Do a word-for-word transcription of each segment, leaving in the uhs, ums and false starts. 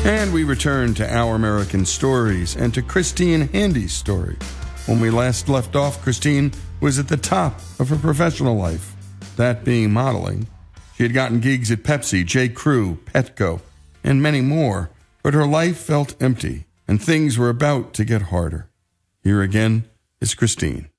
And we return to Our American Stories and to Christine Handy's story. When we last left off, Christine was at the top of her professional life, that being modeling. She had gotten gigs at Pepsi, J. Crew, Petco, and many more, but her life felt empty, and things were about to get harder. Here again is Christine.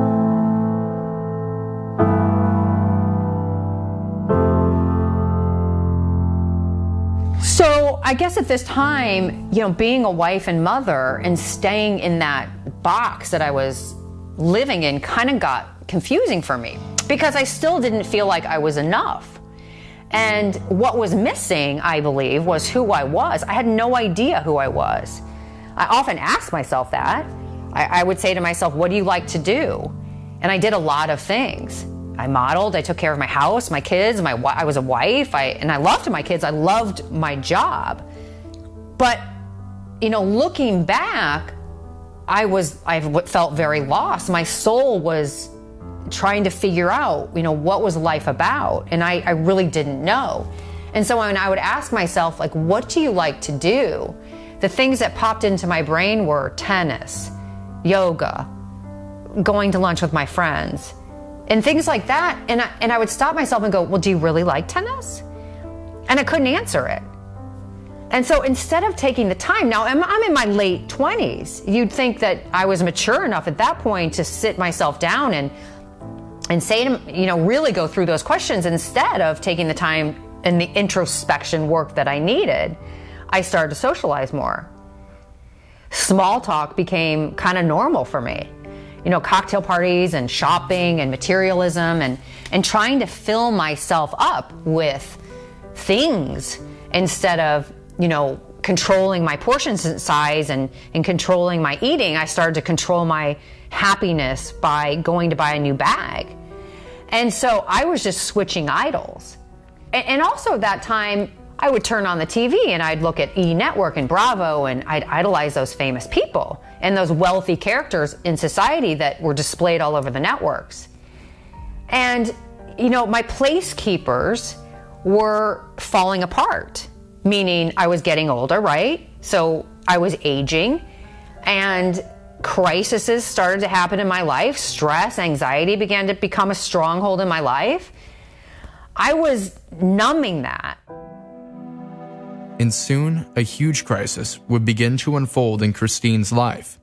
So I guess at this time, you know, being a wife and mother and staying in that box that I was living in kind of got confusing for me because I still didn't feel like I was enough. And what was missing, I believe, was who I was. I had no idea who I was. I often asked myself that. I, I would say to myself, what do you like to do? And I did a lot of things. I modeled, I took care of my house, my kids, my I was a wife, I, and I loved my kids, I loved my job. But, you know, looking back, I was, I felt very lost. My soul was trying to figure out, you know, what was life about? And I, I really didn't know. And so when I would ask myself, like, what do you like to do? The things that popped into my brain were tennis, yoga, going to lunch with my friends, and things like that. And I, and I would stop myself and go, well, do you really like tennis? And I couldn't answer it. And so instead of taking the time, now I'm, I'm in my late twenties. You'd think that I was mature enough at that point to sit myself down and and say, to, you know, really go through those questions. Instead of taking the time and the introspection work that I needed, I started to socialize more. Small talk became kind of normal for me. You know, cocktail parties and shopping and materialism and, and trying to fill myself up with things instead of, you know, controlling my portion size and, and controlling my eating. I started to control my happiness by going to buy a new bag. And so I was just switching idols. And, and also at that time, I would turn on the T V and I'd look at E! Network and Bravo and I'd idolize those famous people and those wealthy characters in society that were displayed all over the networks. And, you know, my placekeepers were falling apart, meaning I was getting older, right? So I was aging and crises started to happen in my life. Stress, anxiety began to become a stronghold in my life. I was numbing that. And soon, a huge crisis would begin to unfold in Christine's life.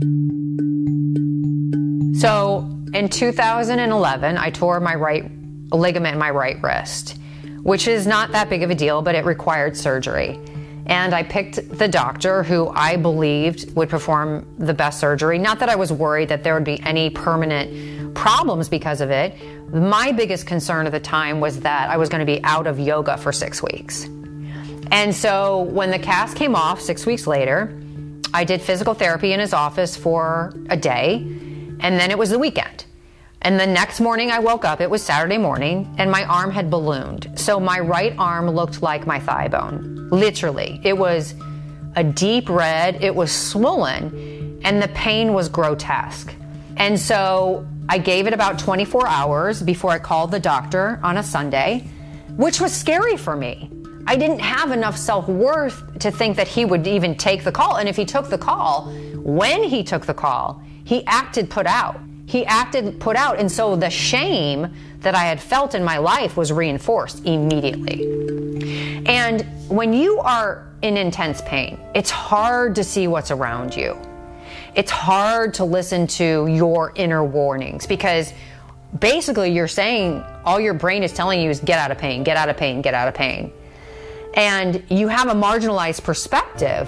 So, in two thousand eleven, I tore my right ligament in my right wrist, which is not that big of a deal, but it required surgery. And I picked the doctor who I believed would perform the best surgery. Not that I was worried that there would be any permanent problems because of it. My biggest concern at the time was that I was going to be out of yoga for six weeks. And so when the cast came off six weeks later, I did physical therapy in his office for a day, and then it was the weekend. And the next morning I woke up, it was Saturday morning, and my arm had ballooned. So my right arm looked like my thigh bone, literally. It was a deep red, it was swollen, and the pain was grotesque. And so I gave it about twenty-four hours before I called the doctor on a Sunday, which was scary for me. I didn't have enough self-worth to think that he would even take the call. And if he took the call, when he took the call, he acted put out. He acted put out. And so the shame that I had felt in my life was reinforced immediately. And when you are in intense pain, it's hard to see what's around you. It's hard to listen to your inner warnings because basically you're saying, all your brain is telling you is get out of pain, get out of pain, get out of pain. And you have a marginalized perspective.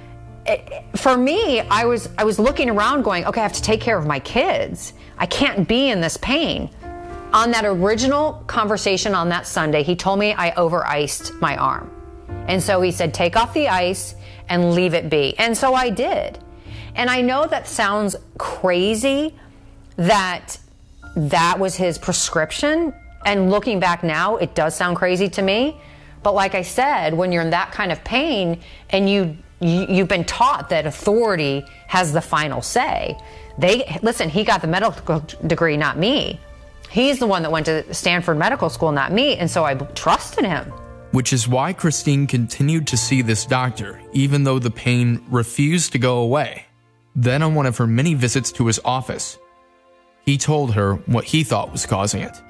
For me, I was I was looking around going, okay, I have to take care of my kids. I can't be in this pain. On that original conversation on that Sunday, he told me I over-iced my arm. And so he said, take off the ice and leave it be. And so I did. And I know that sounds crazy that that was his prescription. And looking back now, it does sound crazy to me. But like I said, when you're in that kind of pain and you, you, you've been taught that authority has the final say. They, listen, he got the medical degree, not me. He's the one that went to Stanford Medical School, not me. And so I trusted him. which is why Christine continued to see this doctor, even though the pain refused to go away. Then on one of her many visits to his office, he told her what he thought was causing it.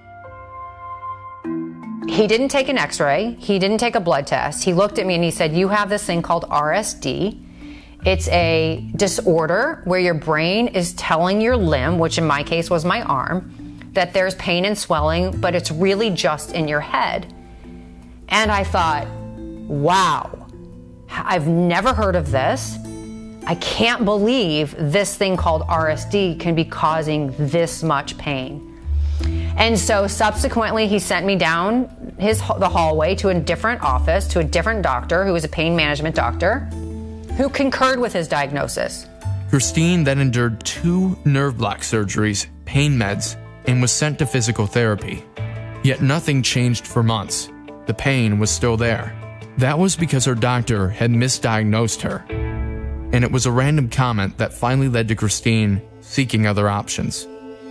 He didn't take an x-ray. He didn't take a blood test. He looked at me and he said, you have this thing called R S D. It's a disorder where your brain is telling your limb, which in my case was my arm, that there's pain and swelling, but it's really just in your head. And I thought, wow, I've never heard of this. I can't believe this thing called R S D can be causing this much pain. And so subsequently, he sent me down his the hallway to a different office, to a different doctor who was a pain management doctor, who concurred with his diagnosis. Christine then endured two nerve block surgeries, pain meds, and was sent to physical therapy. Yet nothing changed for months. The pain was still there. That was because her doctor had misdiagnosed her. And it was a random comment that finally led to Christine seeking other options.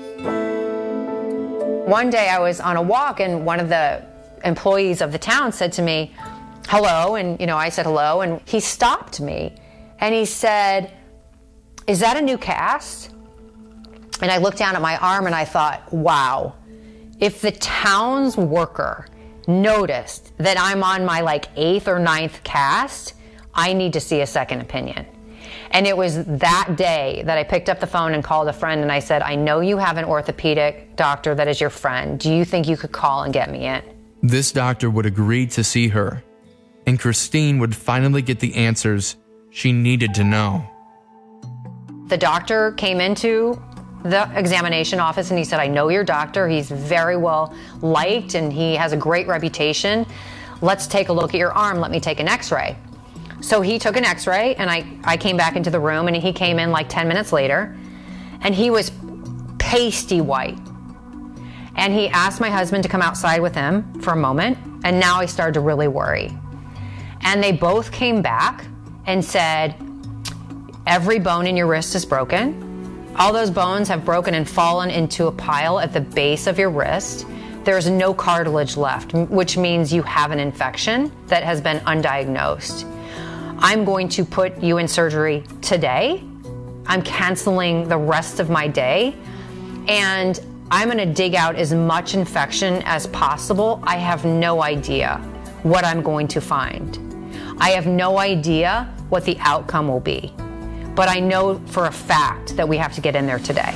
One day I was on a walk and one of the employees of the town said to me, hello, and you know, I said hello, and he stopped me and he said, is that a new cast? And I looked down at my arm and I thought, wow, if the town's worker noticed that I'm on my like eighth or ninth cast, I need to see a second opinion. And it was that day that I picked up the phone and called a friend and I said, I know you have an orthopedic doctor that is your friend. Do you think you could call and get me in? This doctor would agree to see her, and Christine would finally get the answers she needed to know. The doctor came into the examination office and he said, I know your doctor. He's very well liked and he has a great reputation. Let's take a look at your arm. Let me take an x-ray. So he took an x-ray and I, I came back into the room and he came in like ten minutes later and he was pasty white. And he asked my husband to come outside with him for a moment, and now I started to really worry. And they both came back and said, every bone in your wrist is broken. All those bones have broken and fallen into a pile at the base of your wrist. There's no cartilage left, which means you have an infection that has been undiagnosed. I'm going to put you in surgery today. I'm canceling the rest of my day, and I'm going to dig out as much infection as possible. I have no idea what I'm going to find. I have no idea what the outcome will be, but I know for a fact that we have to get in there today.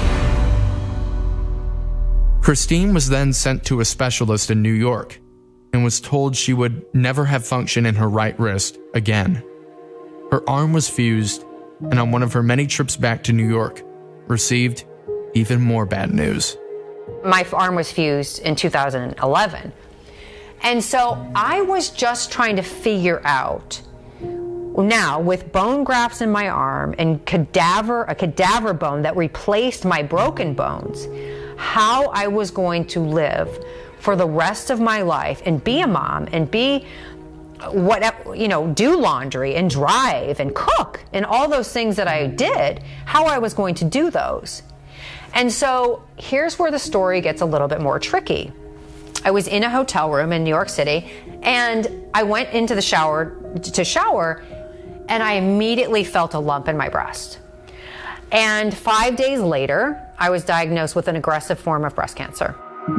Christine was then sent to a specialist in New York and was told she would never have function in her right wrist again. Her arm was fused, and on one of her many trips back to New York, received even more bad news. My arm was fused in two thousand eleven. And so I was just trying to figure out, now with bone grafts in my arm and cadaver, a cadaver bone that replaced my broken bones, how I was going to live for the rest of my life and be a mom and be whatever, you know, do laundry and drive and cook and all those things that I did, how I was going to do those. And so here's where the story gets a little bit more tricky. I was in a hotel room in New York City and I went into the shower to shower and I immediately felt a lump in my breast. And five days later, I was diagnosed with an aggressive form of breast cancer.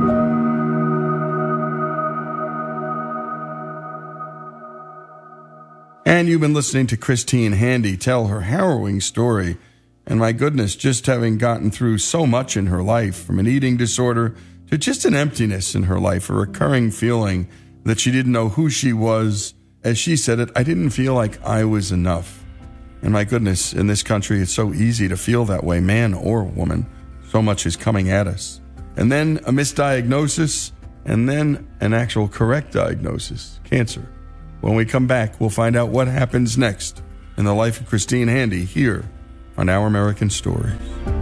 And you've been listening to Christine Handy tell her harrowing story. And my goodness, just having gotten through so much in her life, from an eating disorder to just an emptiness in her life, a recurring feeling that she didn't know who she was. As she said it, I didn't feel like I was enough. And my goodness, in this country, it's so easy to feel that way, man or woman. So much is coming at us. And then a misdiagnosis, and then an actual correct diagnosis, cancer. When we come back, we'll find out what happens next in the life of Christine Handy here on Our American Stories.